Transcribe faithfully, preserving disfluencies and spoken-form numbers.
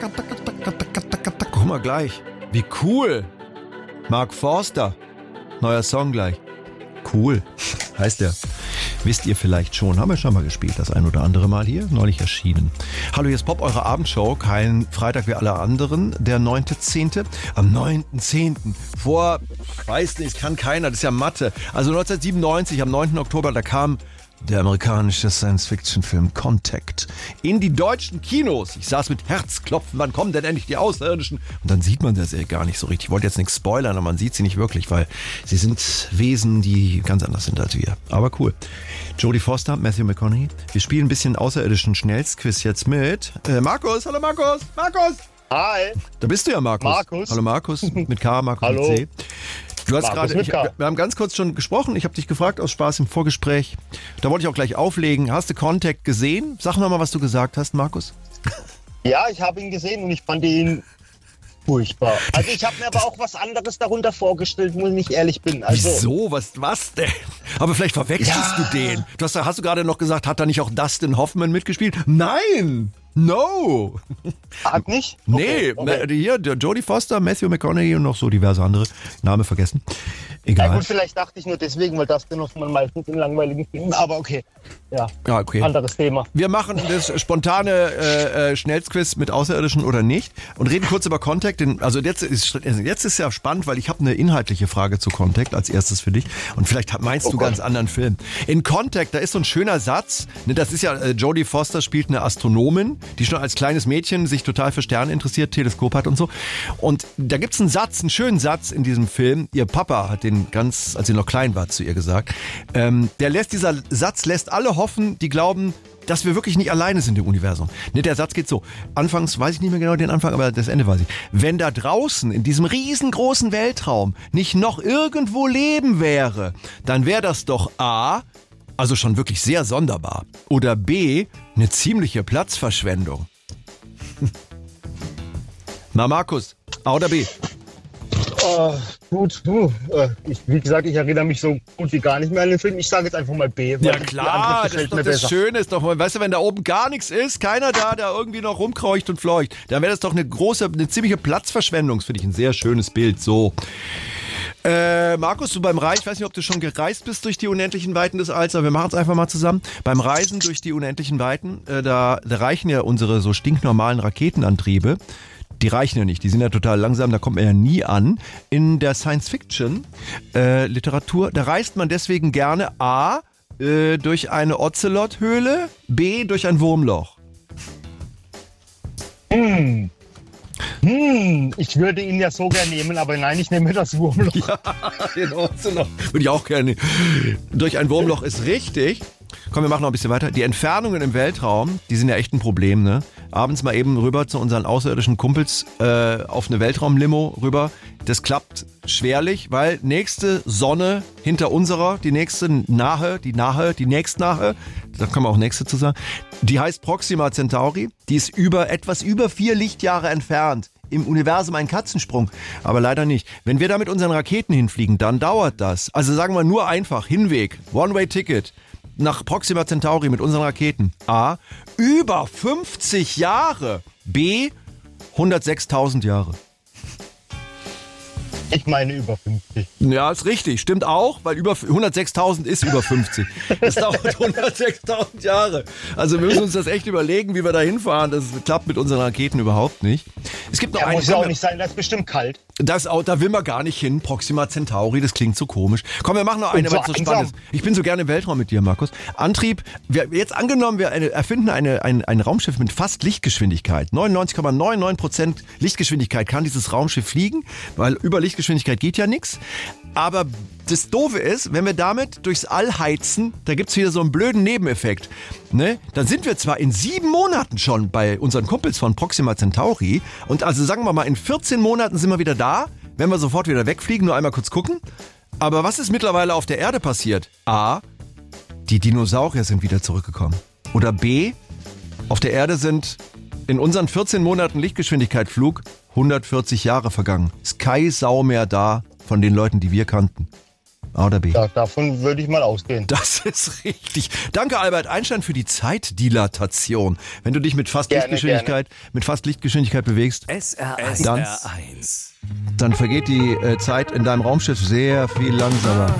Guck mal gleich. Wie cool. Mark Forster. Neuer Song gleich. Cool. Heißt der. Wisst ihr vielleicht schon, haben wir schon mal gespielt, das ein oder andere Mal hier, neulich erschienen. Hallo, hier ist Pop, eure Abendshow, kein Freitag wie alle anderen, der neunte zehnte Am neunten zehnten vor, weiß nicht, kann keiner, das ist ja Mathe. Also neunzehnhundertsiebenundneunzig, am neunten Oktober, da kam der amerikanische Science-Fiction-Film Contact in die deutschen Kinos. Ich saß mit Herzklopfen, wann kommen denn endlich die Außerirdischen? Und dann sieht man das ja gar nicht so richtig. Ich wollte jetzt nichts spoilern, aber man sieht sie nicht wirklich, weil sie sind Wesen, die ganz anders sind als wir. Aber cool. Jodie Foster, Matthew McConaughey. Wir spielen ein bisschen außerirdischen Schnellsquiz jetzt mit äh, Markus. Hallo Markus. Markus. Hi. Da bist du ja, Markus. Markus. Hallo Markus. Mit K, Markus Hallo. mit C. Du hast Markus gerade, ich, wir haben ganz kurz schon gesprochen, ich habe dich gefragt aus Spaß im Vorgespräch, da wollte ich auch gleich auflegen, hast du Contact gesehen? Sag noch mal, was du gesagt hast, Markus. Ja, ich habe ihn gesehen und ich fand ihn furchtbar. Also ich habe mir aber auch was anderes darunter vorgestellt, wenn ich ehrlich bin. Also, Wieso? Was, was denn? Aber vielleicht verwechselst Ja. du den. Du hast, hast du gerade noch gesagt, hat da nicht auch Dustin Hoffman mitgespielt? Nein! No! Hat nicht? Nee, Okay, okay. Ma- hier, der Jodie Foster, Matthew McConaughey und noch so diverse andere. Name vergessen. Ja Egal. gut, vielleicht dachte ich nur deswegen, weil das noch man meistens in langweiligen Filmen. Aber okay. Ja, Ja, okay. anderes Thema. Wir machen das spontane äh, äh, Schnellsquiz mit Außerirdischen oder nicht und reden kurz über Contact. Denn, also jetzt ist jetzt ist ja spannend, weil ich habe eine inhaltliche Frage zu Contact als erstes für dich und vielleicht meinst Oh du Gott. ganz anderen Film. In Contact, da ist so ein schöner Satz, ne, das ist ja, äh, Jodie Foster spielt eine Astronomin, die schon als kleines Mädchen sich total für Sterne interessiert, Teleskop hat und so. Und da gibt's einen Satz, einen schönen Satz in diesem Film. Ihr Papa hat den ganz, als sie noch klein war, zu ihr gesagt. Ähm, der lässt, dieser Satz lässt alle hoffen, die glauben, dass wir wirklich nicht alleine sind im Universum. Ne, der Satz geht so. Anfangs weiß ich nicht mehr genau den Anfang, aber das Ende weiß ich. Wenn da draußen in diesem riesengroßen Weltraum nicht noch irgendwo Leben wäre, dann wäre das doch A, also schon wirklich sehr sonderbar, oder B, eine ziemliche Platzverschwendung. Na Markus, A oder B? Äh, gut, du, äh, ich, wie gesagt, ich erinnere mich so gut wie gar nicht mehr an den Film. Ich sage jetzt einfach mal B. weil Ja die klar, andere das gefällt ist doch mir das besser. Schöne, ist doch, weißt du, wenn da oben gar nichts ist, keiner da, der irgendwie noch rumkreucht und fleucht, dann wäre das doch eine große, eine ziemliche Platzverschwendung. Das finde ich ein sehr schönes Bild, so. Äh, Markus, du beim Reisen, ich weiß nicht, ob du schon gereist bist durch die unendlichen Weiten des Alls, aber wir machen es einfach mal zusammen. Beim Reisen durch die unendlichen Weiten, äh, da, da reichen ja unsere so stinknormalen Raketenantriebe. Die reichen ja nicht, die sind ja total langsam, da kommt man ja nie an. In der Science-Fiction-Literatur, da reist man deswegen gerne A, äh, durch eine Ozelothöhle, B, durch ein Wurmloch. Hm. Hm, ich würde ihn ja so gern nehmen, aber nein, ich nehme das Wurmloch. Ja, den Ozeloth würde ich auch gerne. Durch ein Wurmloch ist richtig. Komm, wir machen noch ein bisschen weiter. Die Entfernungen im Weltraum, die sind ja echt ein Problem, ne? Abends mal eben rüber zu unseren außerirdischen Kumpels äh, auf eine Weltraumlimo rüber. Das klappt schwerlich, weil nächste Sonne hinter unserer, die nächste nahe, die nahe, die nächstnahe, da kann man auch nächste zu sagen, die heißt Proxima Centauri. Die ist über etwas über vier Lichtjahre entfernt. Im Universum ein Katzensprung, aber leider nicht. Wenn wir da mit unseren Raketen hinfliegen, dann dauert das. Also sagen wir nur einfach, Hinweg, One-Way-Ticket nach Proxima Centauri mit unseren Raketen. A, über fünfzig Jahre. B, hundertsechstausend Jahre. Ich meine über fünfzig. Ja, ist richtig. Stimmt auch, weil über hundertsechstausend ist über fünfzig. Das dauert hundertsechstausend Jahre. Also wir müssen uns das echt überlegen, wie wir da hinfahren. Das klappt mit unseren Raketen überhaupt nicht. Es gibt noch Ja, eine... muss ja auch nicht sein, das ist bestimmt kalt. Das, auch- da will man gar nicht hin. Proxima Centauri, das klingt so komisch. Komm, wir machen noch eine, so weil es so einsam. spannend ist. Ich bin so gerne im Weltraum mit dir, Markus. Antrieb, wir, jetzt angenommen, wir eine, erfinden eine, ein, ein Raumschiff mit fast Lichtgeschwindigkeit. neunundneunzig Komma neunundneunzig Prozent Lichtgeschwindigkeit kann dieses Raumschiff fliegen, weil über Lichtgeschwindigkeit geht ja nichts. Aber das Doofe ist, wenn wir damit durchs All heizen, da gibt's wieder so einen blöden Nebeneffekt. Ne? Dann sind wir zwar in sieben Monaten schon bei unseren Kumpels von Proxima Centauri und also sagen wir mal, in vierzehn Monaten sind wir wieder da, wenn wir sofort wieder wegfliegen, nur einmal kurz gucken. Aber was ist mittlerweile auf der Erde passiert? A, die Dinosaurier sind wieder zurückgekommen. Oder B, auf der Erde sind in unseren vierzehn Monaten Lichtgeschwindigkeit Flug hundertvierzig Jahre vergangen. Ist keine Sau mehr da von den Leuten, die wir kannten. A oder B? Ja, davon würde ich mal ausgehen. Das ist richtig. Danke, Albert Einstein, für die Zeitdilatation. Wenn du dich mit fast Gerne, Lichtgeschwindigkeit, mit fast Lichtgeschwindigkeit bewegst, S R eins. dann, dann vergeht die äh, Zeit in deinem Raumschiff sehr viel langsamer.